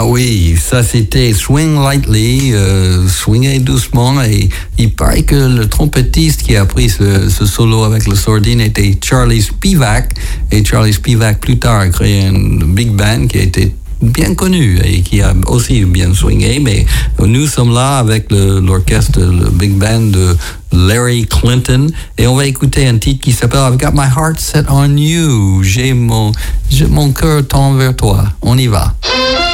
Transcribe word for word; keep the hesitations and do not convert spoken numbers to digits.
oui, ça c'était Swing Lightly, euh, swinguer doucement, et il paraît que le trompettiste qui a pris ce, ce solo avec le Sordine était Charlie Spivak, et Charlie Spivak plus tard a créé un big band qui a été bien connu et qui a aussi bien swingé, mais nous sommes là avec le, l'orchestre, le big band de Larry Clinton, et on va écouter un titre qui s'appelle I've Got My Heart Set on You. J'ai mon, j'ai mon cœur tend vers toi. On y va.